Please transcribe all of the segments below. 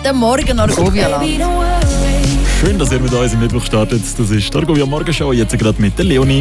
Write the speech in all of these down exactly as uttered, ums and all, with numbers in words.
Guten Morgen, Argovia. Schön, dass ihr mit uns im Mittwoch startet. Das ist die Argovia Morgenshow, jetzt gerade mit der Leonie.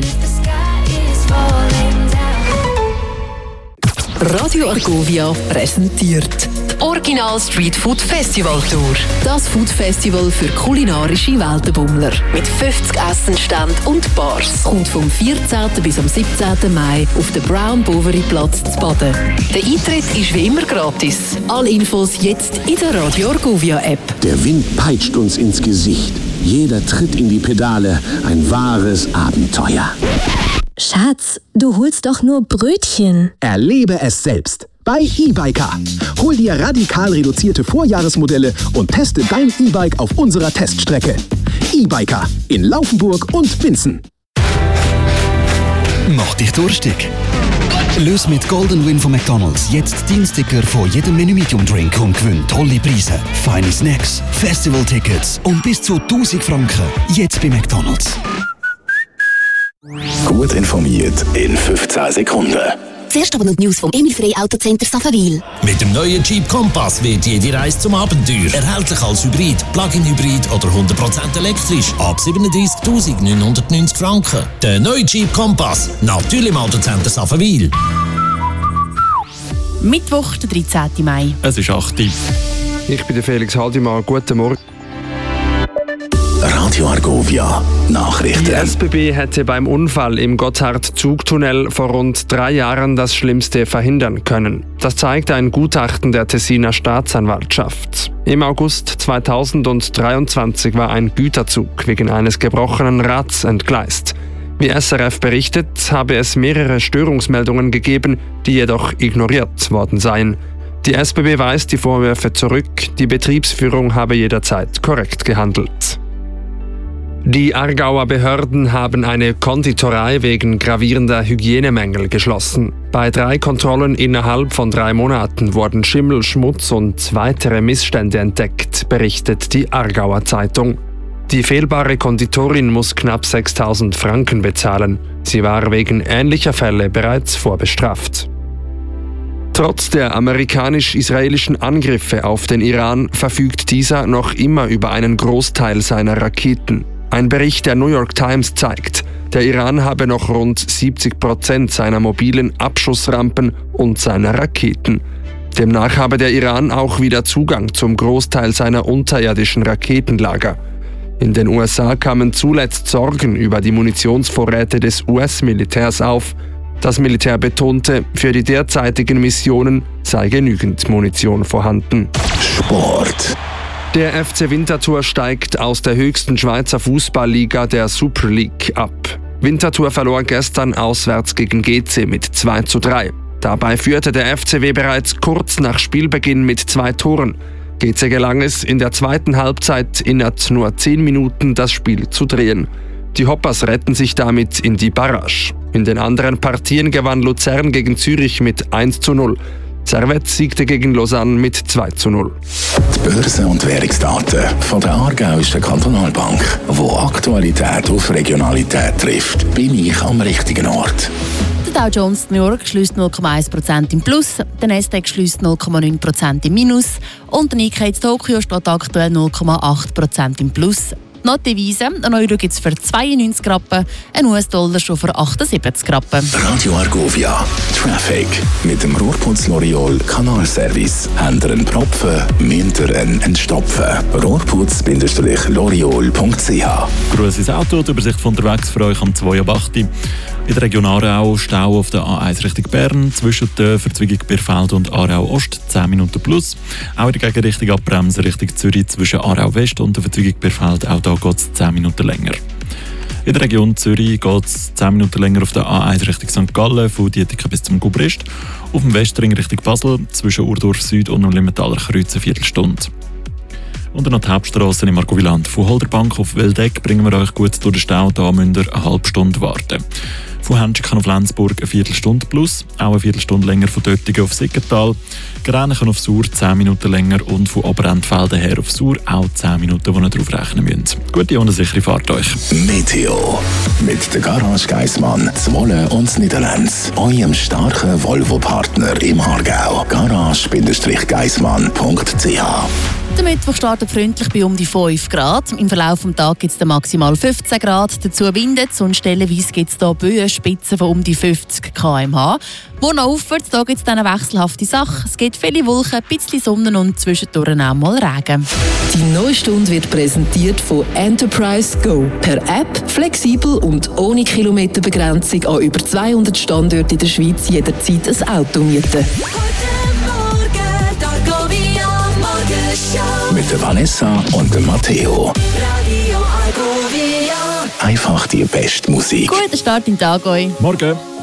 Radio Argovia präsentiert die Original Street Food Festival Tour. Das Food Festival für kulinarische Weltenbummler. Mit fünfzig Essenständen und Bars. Kommt vom vierzehnten bis am siebzehnten Mai auf den Brown Boveri Platz zu Baden. Der Eintritt ist wie immer gratis. Alle Infos jetzt in der Radio Argovia App. Der Wind peitscht uns ins Gesicht. Jeder Tritt in die Pedale. Ein wahres Abenteuer. Schatz, du holst doch nur Brötchen. Erlebe es selbst bei eBiker. Hol dir radikal reduzierte Vorjahresmodelle und teste dein E-Bike auf unserer Teststrecke. eBiker in Laufenburg und Winsen. Mach dich durstig. Löse mit Golden Win von McDonald's jetzt deinen Sticker von jedem Menü Medium Drink und gewinn tolle Preise, feine Snacks, Festival-Tickets und bis zu tausend Franken. Jetzt bei McDonald's. Gut informiert in fünfzehn Sekunden. Zuerst aber noch die News vom Emil Frey Autocenter Saffenwil. Mit dem neuen Jeep Compass wird jede Reise zum Abenteuer. Erhältlich als Hybrid, Plug-in-Hybrid oder hundert Prozent elektrisch. Ab siebenunddreissigtausendneunhundertneunzig Franken. Der neue Jeep Compass. Natürlich im Autocenter Saffenwil. Mittwoch, der dreizehnten Mai. Es ist acht Uhr. Ich bin der Felix Haldimann. Guten Morgen. Radio Argovia Nachrichten. Die S B B hätte beim Unfall im Gotthard-Zugtunnel vor rund drei Jahren das Schlimmste verhindern können. Das zeigt ein Gutachten der Tessiner Staatsanwaltschaft. Im August zweitausenddreiundzwanzig war ein Güterzug wegen eines gebrochenen Rads entgleist. Wie S R F berichtet, habe es mehrere Störungsmeldungen gegeben, die jedoch ignoriert worden seien. Die S B B weist die Vorwürfe zurück, die Betriebsführung habe jederzeit korrekt gehandelt. Die Aargauer Behörden haben eine Konditorei wegen gravierender Hygienemängel geschlossen. Bei drei Kontrollen innerhalb von drei Monaten wurden Schimmel, Schmutz und weitere Missstände entdeckt, berichtet die Aargauer Zeitung. Die fehlbare Konditorin muss knapp sechstausend Franken bezahlen. Sie war wegen ähnlicher Fälle bereits vorbestraft. Trotz der amerikanisch-israelischen Angriffe auf den Iran verfügt dieser noch immer über einen Großteil seiner Raketen. Ein Bericht der New York Times zeigt, der Iran habe noch rund siebzig Prozent seiner mobilen Abschussrampen und seiner Raketen. Demnach habe der Iran auch wieder Zugang zum Großteil seiner unterirdischen Raketenlager. In den U S A kamen zuletzt Sorgen über die Munitionsvorräte des U S-Militärs auf. Das Militär betonte, für die derzeitigen Missionen sei genügend Munition vorhanden. Sport. Der F C Winterthur steigt aus der höchsten Schweizer Fußballliga, der Super League, ab. Winterthur verlor gestern auswärts gegen G C mit zwei zu drei. Dabei führte der F C W bereits kurz nach Spielbeginn mit zwei Toren. G C gelang es, in der zweiten Halbzeit innerhalb nur zehn Minuten das Spiel zu drehen. Die Hoppers retten sich damit in die Barrage. In den anderen Partien gewann Luzern gegen Zürich mit eins zu null. Servette siegte gegen Lausanne mit zwei zu null. Die Börsen- und Währungsdaten von der Aargauischen Kantonalbank, wo Aktualität auf Regionalität trifft, bin ich am richtigen Ort. Der Dow Jones New York schließt null Komma eins Prozent im Plus, der Nasdaq schließt null Komma neun Prozent im Minus und der Nikkei Tokio steht aktuell null Komma acht Prozent im Plus. Noch die Devise, ein Euro gibt es für zweiundneunzig Rappen, ein U S-Dollar schon für achtundsiebzig Rappen. Radio Argovia Traffic mit dem Rohrputz L'Oreal Kanalservice. Habt ihr einen Propfen, müsst ihr einen entstopfen. rohrputz Bindestrich L'Oreal Punkt C H. Grüß ins Auto, die Übersicht von unterwegs für euch am zwei Uhr acht. In der Region Aarau Stau auf der A eins Richtung Bern, zwischen der Verzweigung Bierfeld und Aarau Ost zehn Minuten plus. Auch in der Gegenrichtung abbremsen Richtung Zürich zwischen Aarau West und der Verzweigung Bierfeld, auch da geht es zehn Minuten länger. In der Region Zürich geht es zehn Minuten länger auf der A eins Richtung Sankt Gallen, von Dietiken bis zum Gubrist. Auf dem Westring Richtung Basel, zwischen Urdorf Süd und Limentaler Kreuz eine Viertelstunde. Und noch die Hauptstrasse im Argoviland. Von Holderbank auf Wildeck bringen wir euch gut durch den Stau, da müsst ihr eine halbe Stunde warten. Von Hentschingen auf Lenzburg eine Viertelstunde plus, auch eine Viertelstunde länger von Döttingen auf Siggenthal, Gränichen auf Sur zehn Minuten länger und von Oberentfelden her auf Sur auch zehn Minuten, die ihr drauf rechnen müsst. Gute und eine sichere Fahrt euch. Meteo mit der Garage Geissmann, Zwolle und Niederlands. Eurem starken Volvo-Partner im Aargau. garage Bindestrich geissmann Punkt C H. Der Mittwoch startet freundlich bei um die fünf Grad. Im Verlauf des Tages gibt es maximal fünfzehn Grad. Dazu windet es und stellenweise gibt es hier Böenspitzen von um die fünfzig Kilometer pro Stunde. Wo noch aufwärts, da gibt es dann eine wechselhafte Sache. Es gibt viele Wolken, ein bisschen Sonne und zwischendurch auch mal Regen. Die neue Stunde wird präsentiert von Enterprise Go. Per App, flexibel und ohne Kilometerbegrenzung an über zweihundert Standorten in der Schweiz jederzeit ein Auto mieten. Mit der Vanessa und dem Matteo. Einfach die beste Musik. Guten Start in den Tag euch. Morgen.